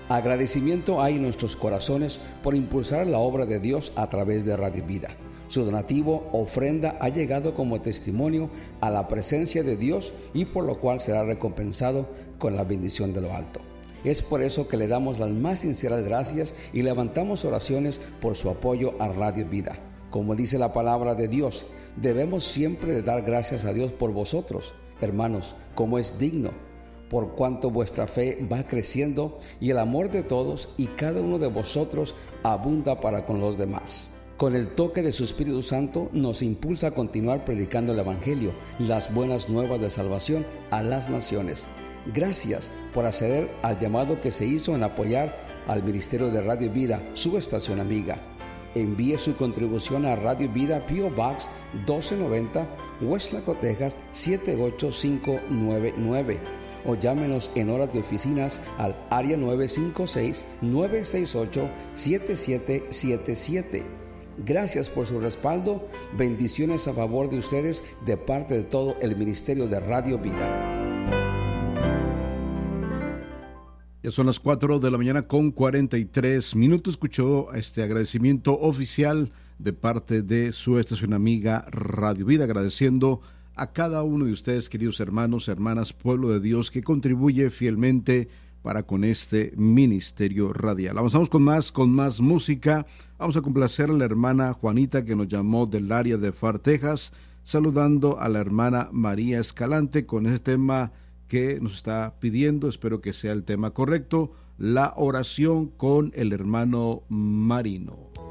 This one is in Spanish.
Agradecimiento hay en nuestros corazones por impulsar la obra de Dios a través de Radio Vida. Su donativo, ofrenda, ha llegado como testimonio a la presencia de Dios y por lo cual será recompensado con la bendición de lo alto. Es por eso que le damos las más sinceras gracias y levantamos oraciones por su apoyo a Radio Vida. Como dice la palabra de Dios, debemos siempre de dar gracias a Dios por vosotros, hermanos, como es digno, por cuanto vuestra fe va creciendo y el amor de todos y cada uno de vosotros abunda para con los demás. Con el toque de su Espíritu Santo nos impulsa a continuar predicando el Evangelio, las buenas nuevas de salvación a las naciones. Gracias por acceder al llamado que se hizo en apoyar al Ministerio de Radio Vida, su estación amiga. Envíe su contribución a Radio Vida, P.O. Box 1290, Westlaco, Texas 78599. O llámenos en horas de oficinas al área 956-968-7777. Gracias por su respaldo. Bendiciones a favor de ustedes de parte de todo el Ministerio de Radio Vida. Ya son las 4 de la mañana con 43 minutos. Escuchó este agradecimiento oficial de parte de su estación amiga Radio Vida, agradeciendo a cada uno de ustedes, queridos hermanos, hermanas, pueblo de Dios, que contribuye fielmente para con este ministerio radial. Avanzamos con más música. Vamos a complacer a la hermana Juanita, que nos llamó del área de Far, Texas, saludando a la hermana María Escalante con ese tema que nos está pidiendo. Espero que sea el tema correcto: la oración con el hermano Marino.